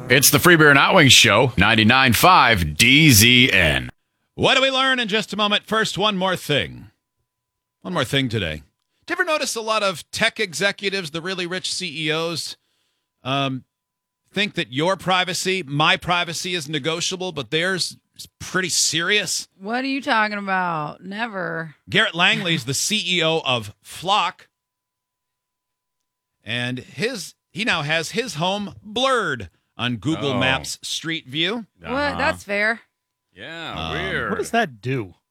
It's the Free Beer and Hot Wings Show, 99.5 DZN. What do we learn in just a moment? First, one more thing. One more thing today. Do you ever notice a lot of tech executives, the really rich CEOs, think that your privacy, my privacy is negotiable, but theirs is pretty serious? What are you talking about? Never. Garrett Langley's the CEO of Flock, and he now has his home blurred on Google Maps Street View. What? That's fair. Yeah, weird. What does that do?